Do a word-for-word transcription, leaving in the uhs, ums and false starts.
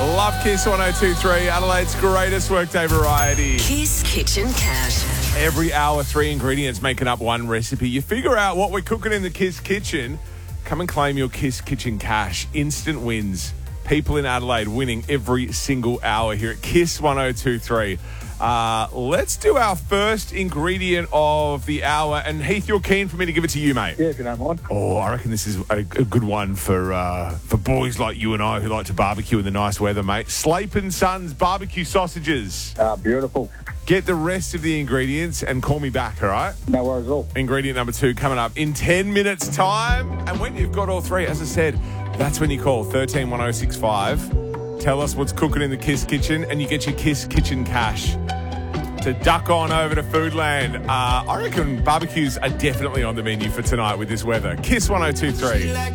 Love Kiss one oh two three, Adelaide's greatest workday variety. Kiss Kitchen Cash. Every hour, three ingredients making up one recipe. You figure out what we're cooking in the Kiss Kitchen. Come and claim your Kiss Kitchen Cash. Instant wins. People in Adelaide winning every single hour here at Kiss one oh two three. Uh, let's do our first ingredient of the hour. And Heath, you're keen for me to give it to you, mate? Yeah, if you don't mind. Oh, I reckon this is a, a good one for uh, for boys like you and I who like to barbecue in the nice weather, mate. Slape and Sons barbecue sausages. Ah, beautiful. Get the rest of the ingredients and call me back, all right? No worries at all. Ingredient number two coming up in ten minutes' time. And when you've got all three, as I said, that's when you call one three one oh six five. Tell us what's cooking in the Kiss Kitchen and you get your Kiss Kitchen Cash to duck on over to Foodland. Uh, I reckon barbecues are definitely on the menu for tonight with this weather. Kiss one oh two three.